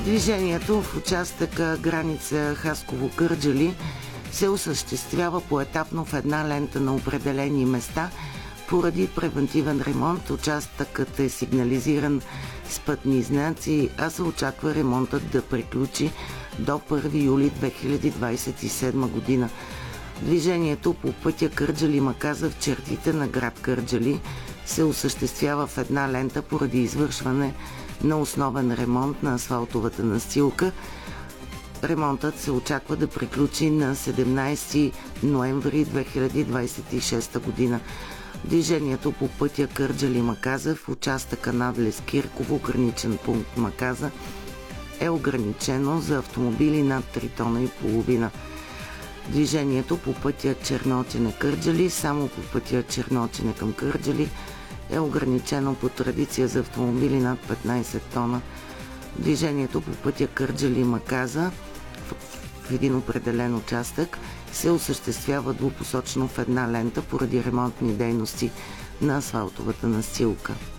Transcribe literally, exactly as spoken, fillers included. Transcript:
Движението в участъка граница Хасково-Кърджали се осъществява поетапно в една лента на определени места. Поради превентивен ремонт участъкът е сигнализиран с пътни знаци, а се очаква ремонтът да приключи до първи юли две хиляди двадесет и седма година. Движението по пътя Кърджали-Маказа в чертите на град Кърджали се осъществява в една лента поради извършване на основен ремонт на асфалтовата настилка. Ремонтът се очаква да приключи на седемнадесети ноември две хиляди двадесет и шеста година. Движението по пътя Кърджали-Маказа в участъка надлез Кирково, граничен пункт Маказа, е ограничено за автомобили над три тона и половина. Движението по пътя Черноочене-Кърджали, само по пътя Черноочене към Кърджали, е ограничено по традиция за автомобили над петнадесет тона. Движението по пътя Кърджали-Маказа в един определен участък се осъществява двупосочно в една лента поради ремонтни дейности на асфалтовата настилка.